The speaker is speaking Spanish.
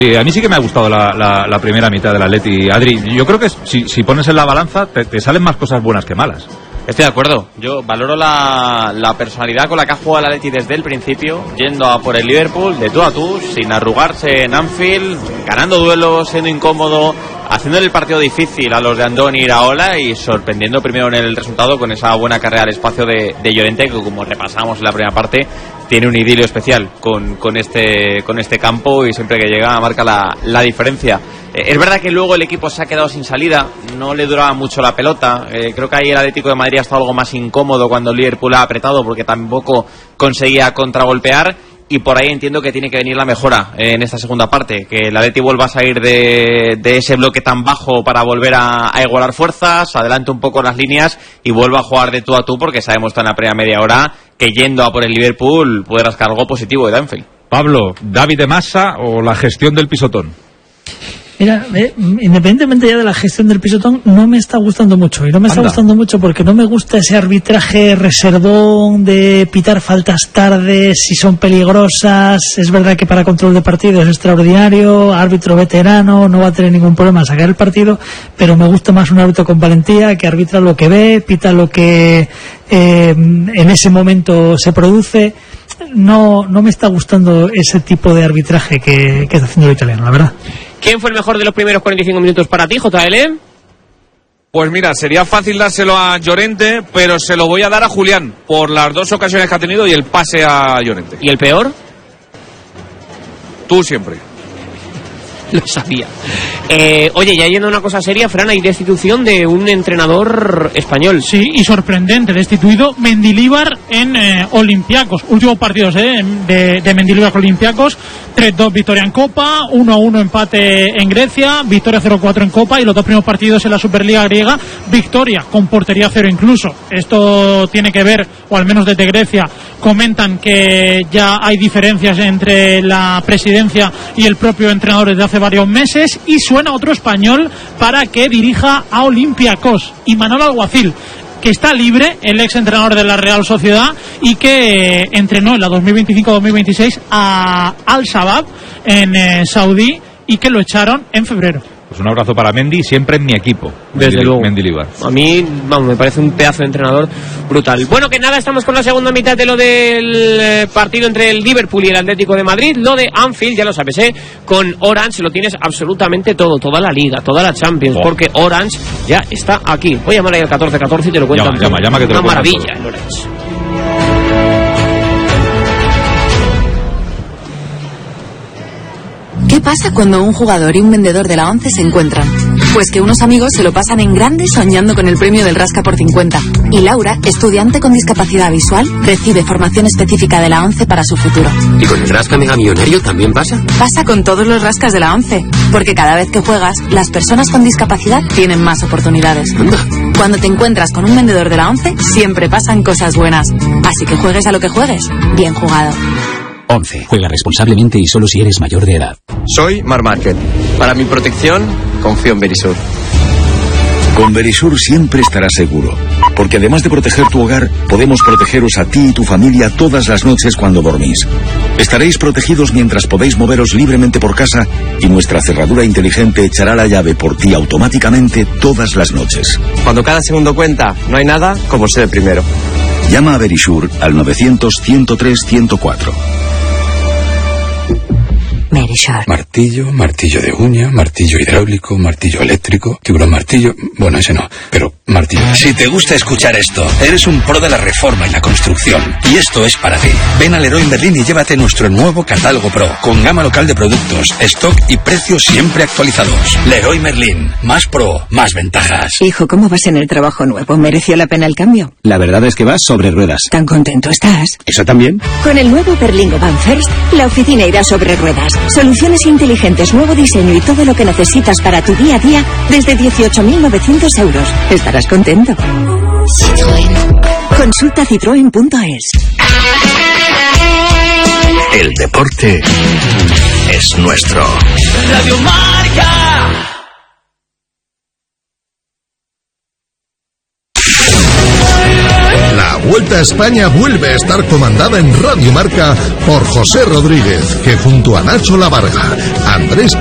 A mí sí que me ha gustado la primera mitad del Atleti, Adri. Yo creo que si pones en la balanza te salen más cosas buenas que malas. Estoy de acuerdo. Yo valoro la personalidad con la que ha jugado el Atleti desde el principio, yendo a por el Liverpool de tú a tú, sin arrugarse en Anfield, ganando duelos, siendo incómodo, haciendo el partido difícil a los de Andoni y Iraola y sorprendiendo primero en el resultado con esa buena carrera al espacio de Llorente, que como repasamos en la primera parte tiene un idilio especial con este campo y siempre que llega marca la diferencia. Es verdad que luego el equipo se ha quedado sin salida, no le duraba mucho la pelota. Creo que ahí el Atlético de Madrid ha estado algo más incómodo cuando el Liverpool ha apretado porque tampoco conseguía contragolpear. Y por ahí entiendo que tiene que venir la mejora en esta segunda parte, que el Atleti vuelva a salir de ese bloque tan bajo para volver a igualar fuerzas, adelante un poco las líneas y vuelva a jugar de tú a tú, porque sabemos en la primera media hora que yendo a por el Liverpool puede rascar algo positivo de Anfield. Pablo, ¿David de Massa o la gestión del pisotón? Mira, independientemente ya de la gestión del pisotón, no me está gustando mucho. Y no me está gustando mucho porque no me gusta ese arbitraje reservón de pitar faltas tarde, si son peligrosas. Es verdad que para control de partido es extraordinario, árbitro veterano, no va a tener ningún problema a sacar el partido, pero me gusta más un árbitro con valentía, que arbitra lo que ve, pita lo que en ese momento se produce. No me está gustando ese tipo de arbitraje que está haciendo el italiano, la verdad. ¿Quién fue el mejor de los primeros 45 minutos para ti, JL? Pues mira, sería fácil dárselo a Llorente, pero se lo voy a dar a Julián por las dos ocasiones que ha tenido y el pase a Llorente. ¿Y el peor? Tú siempre. Lo sabía. Oye, ya yendo a una cosa seria, Fran, hay destitución de un entrenador español. Sí, y sorprendente, destituido Mendilibar en Olympiacos. Últimos partidos de Mendilibar con Olympiacos. 3-2 victoria en Copa, 1-1 empate en Grecia, victoria 0-4 en Copa, y los dos primeros partidos en la Superliga griega, victoria con portería cero incluso. Esto tiene que ver, o al menos desde Grecia comentan que ya hay diferencias entre la presidencia y el propio entrenador desde hace varios meses, y suena otro español para que dirija a Olympiacos, Imanol Alguacil, que está libre, el ex entrenador de la Real Sociedad, y que entrenó en la 2025-2026 a Al-Shabaab en Saudí, y que lo echaron en febrero. Pues un abrazo para Mendy, siempre en mi equipo. Desde luego. Mendilibar. A mí, vamos, me parece un pedazo de entrenador brutal. Bueno, que nada, estamos con la segunda mitad de lo del partido entre el Liverpool y el Atlético de Madrid. Lo de Anfield, ya lo sabes, con Orange lo tienes absolutamente todo, toda la Liga, toda la Champions, porque Orange ya está aquí. Voy a llamar ahí al 1414 y te lo cuentan. Llama, que te una lo maravilla el Orange. ¿Qué pasa cuando un jugador y un vendedor de la ONCE se encuentran? Pues que unos amigos se lo pasan en grande soñando con el premio del Rasca por 50. Y Laura, estudiante con discapacidad visual, recibe formación específica de la ONCE para su futuro. ¿Y con el Rasca Mega Millonario también pasa? Pasa con todos los rascas de la ONCE, porque cada vez que juegas, las personas con discapacidad tienen más oportunidades. Anda. Cuando te encuentras con un vendedor de la ONCE, siempre pasan cosas buenas. Así que juegues a lo que juegues, bien jugado. 11. Juega responsablemente y solo si eres mayor de edad. Soy Mar Márquez. Para mi protección, confío en Verisur. Con Verisur siempre estarás seguro, porque además de proteger tu hogar, podemos protegeros a ti y tu familia todas las noches cuando dormís. Estaréis protegidos mientras podéis moveros libremente por casa, y nuestra cerradura inteligente echará la llave por ti automáticamente todas las noches. Cuando cada segundo cuenta, no hay nada como ser el primero. Llama a Verisur al 900-103-104. Verisur. Martillo, martillo de uña, martillo hidráulico, martillo eléctrico, tiburón martillo. Bueno, ese no, pero martillo. Si te gusta escuchar esto, eres un pro de la reforma y la construcción, y esto es para ti. Ven a Leroy Merlin y llévate nuestro nuevo catálogo Pro, con gama local de productos, stock y precios siempre actualizados. Leroy Merlin, más pro, más ventajas. Hijo, ¿cómo vas en el trabajo nuevo? ¿Mereció la pena el cambio? La verdad es que vas sobre ruedas. ¿Tan contento estás? ¿Eso también? Con el nuevo Berlingo Van First, la oficina irá sobre ruedas. Soluciones inteligentes, nuevo diseño y todo lo que necesitas para tu día a día desde 18.900 euros. Estarás contento. Citroën. Consulta citroen.es. El deporte es nuestro. Radio Marca. La Vuelta España vuelve a estar comandada en Radio Marca por José Rodríguez, que junto a Nacho Lavarga, Andrés